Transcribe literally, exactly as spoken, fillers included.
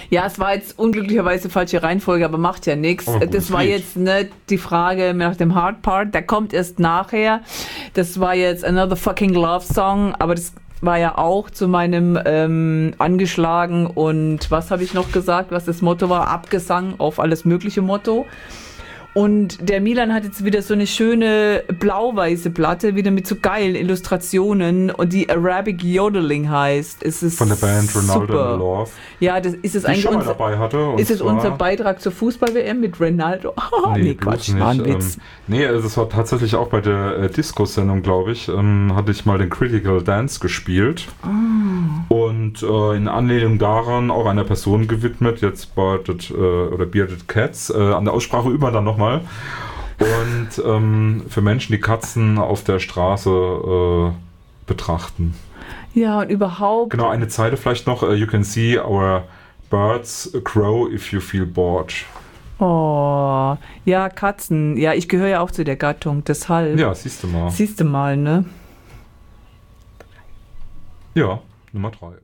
Ja, es war jetzt unglücklicherweise falsche Reihenfolge, aber macht ja nichts. Aber gut, Das war geht. jetzt nicht die Frage nach dem Hard Part, der kommt erst nachher. Das war jetzt Another Fucking Love Song, aber das war ja auch zu meinem ähm, angeschlagen und was habe ich noch gesagt, was das Motto war? Abgesang auf alles mögliche Motto. Und der Milan hat jetzt wieder so eine schöne blau-weiße Platte, wieder mit so geilen Illustrationen und die Arabic Yodeling heißt. Es ist Von der Band Ronaldo super. in Love. Ja, das ist es Die eigentlich schon mal unser, dabei hatte. Und ist es zwar, unser Beitrag zur Fußball-W M mit Ronaldo? nee, nee, Quatsch, bloß war ein nicht. Witz. Ähm, nee, also es war tatsächlich auch bei der äh, Disco-Sendung, glaube ich, ähm, hatte ich mal den Critical Dance gespielt. Ah. Und äh, in Anlehnung daran auch einer Person gewidmet, jetzt Bearded, äh, oder Bearded Cats. Äh, an der Aussprache üben wir dann nochmal. Und ähm, für Menschen, die Katzen auf der Straße äh, betrachten. Ja, und überhaupt. Genau, eine Zeile vielleicht noch. Uh, you can see our birds crow if you feel bored. Oh, ja, Katzen. Ja, ich gehöre ja auch zu der Gattung, deshalb. Ja, siehst du mal. Siehst du mal, ne? Ja, Nummer drei.